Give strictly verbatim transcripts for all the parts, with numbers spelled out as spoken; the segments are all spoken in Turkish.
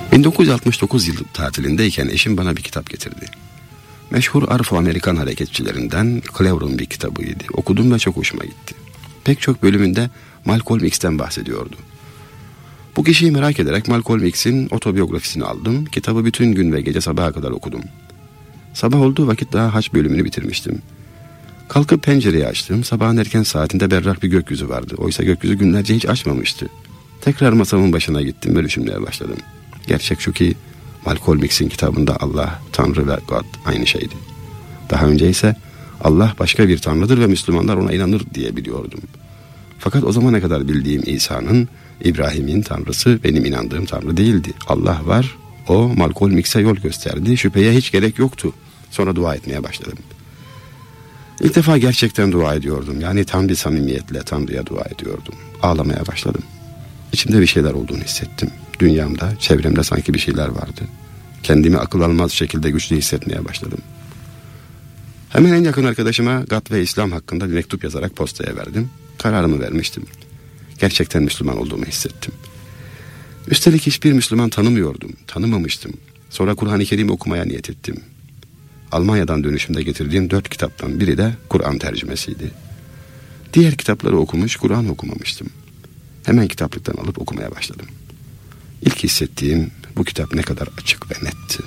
bin dokuz yüz altmış dokuz yılı tatilindeyken eşim bana bir kitap getirdi. Meşhur Afro-Amerikan hareketçilerinden Cleaver'ın bir kitabıydı. Okudum ve çok hoşuma gitti. Pek çok bölümünde Malcolm X'ten bahsediyordu. Bu kişiyi merak ederek Malcolm X'in otobiyografisini aldım. Kitabı bütün gün ve gece sabaha kadar okudum. Sabah olduğu vakit daha haç bölümünü bitirmiştim. Kalkıp pencereyi açtım. Sabahın erken saatinde berrak bir gökyüzü vardı. Oysa gökyüzü günlerce hiç açmamıştı. Tekrar masamın başına gittim ve düşünmeye başladım. Gerçek şu ki Malcolm X'in kitabında Allah, Tanrı ve God aynı şeydi. Daha önce ise Allah başka bir tanrıdır ve Müslümanlar ona inanır diye biliyordum. Fakat o zamana kadar bildiğim İsa'nın, İbrahim'in tanrısı benim inandığım tanrı değildi. Allah var, o Malcolm X'e yol gösterdi, şüpheye hiç gerek yoktu. Sonra dua etmeye başladım. İlk defa gerçekten dua ediyordum. Yani tam bir samimiyetle Tanrı'ya dua ediyordum. Ağlamaya başladım. İçimde bir şeyler olduğunu hissettim. Dünyamda, çevremde sanki bir şeyler vardı. Kendimi akıl almaz şekilde güçlü hissetmeye başladım. Hemen en yakın arkadaşıma God ve İslam hakkında bir mektup yazarak postaya verdim. Kararımı vermiştim. Gerçekten Müslüman olduğumu hissettim. Üstelik hiçbir Müslüman tanımıyordum, tanımamıştım. Sonra Kur'an-ı Kerim okumaya niyet ettim. Almanya'dan dönüşümde getirdiğim dört kitaptan biri de Kur'an tercümesiydi. Diğer kitapları okumuş, Kur'an okumamıştım. Hemen kitaplıktan alıp okumaya başladım. İlk hissettiğim bu kitap ne kadar açık ve netti.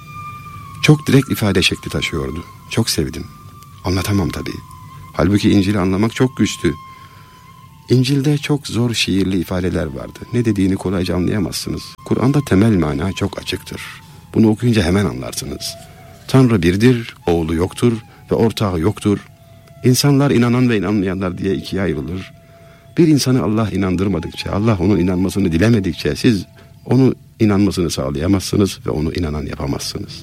Çok direkt ifade şekli taşıyordu. Çok sevdim. Anlatamam tabii. Halbuki İncil'i anlamak çok güçtü. İncil'de çok zor şiirli ifadeler vardı. Ne dediğini kolayca anlayamazsınız. Kur'an'da temel mana çok açıktır. Bunu okuyunca hemen anlarsınız. Tanrı birdir, oğlu yoktur ve ortağı yoktur. İnsanlar inanan ve inanmayanlar diye ikiye ayrılır. Bir insanı Allah inandırmadıkça, Allah onun inanmasını dilemedikçe siz onu inanmasını sağlayamazsınız ve onu inanan yapamazsınız.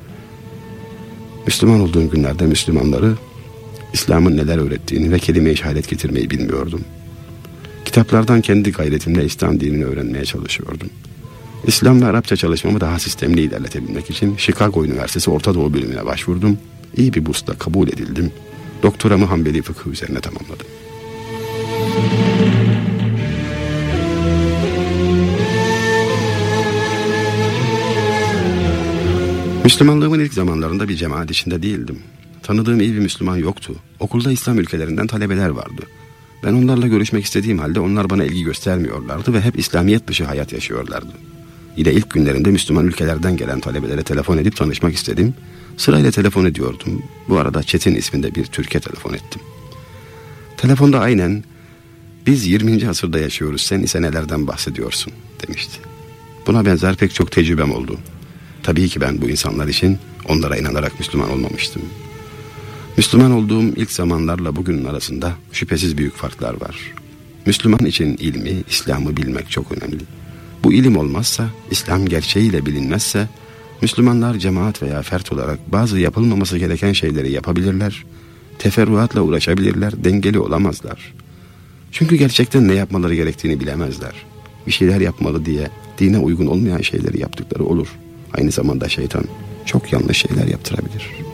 Müslüman olduğum günlerde Müslümanları, İslam'ın neler öğrettiğini ve kelime-i şehadet getirmeyi bilmiyordum. Kitaplardan kendi gayretimle İslam dinini öğrenmeye çalışıyordum. İslam ve Arapça çalışmamı daha sistemli ilerletebilmek için Chicago Üniversitesi Orta Doğu bölümüne başvurdum. İyi bir bursla kabul edildim. Doktoramı Hanbeli fıkıh üzerine tamamladım. Müslümanlığımın ilk zamanlarında bir cemaat içinde değildim. Tanıdığım iyi bir Müslüman yoktu. Okulda İslam ülkelerinden talebeler vardı. Ben onlarla görüşmek istediğim halde onlar bana ilgi göstermiyorlardı ve hep İslamiyet dışı hayat yaşıyorlardı. Yine ilk günlerinde Müslüman ülkelerden gelen talebelere telefon edip tanışmak istedim. Sırayla telefon ediyordum. Bu arada Çetin isminde bir Türk'e telefon ettim. Telefonda aynen "Biz yirminci asırda yaşıyoruz, sen ise nelerden bahsediyorsun?" demişti. Buna benzer pek çok tecrübem oldu. Tabii ki ben bu insanlar için onlara inanarak Müslüman olmamıştım. Müslüman olduğum ilk zamanlarla bugünün arasında şüphesiz büyük farklar var. Müslüman için ilmi, İslam'ı bilmek çok önemli. Bu ilim olmazsa, İslam gerçeğiyle bilinmezse, Müslümanlar cemaat veya fert olarak bazı yapılmaması gereken şeyleri yapabilirler, teferruatla uğraşabilirler, dengeli olamazlar. Çünkü gerçekten ne yapmaları gerektiğini bilemezler. Bir şeyler yapmalı diye dine uygun olmayan şeyleri yaptıkları olur. Aynı zamanda şeytan çok yanlış şeyler yaptırabilir.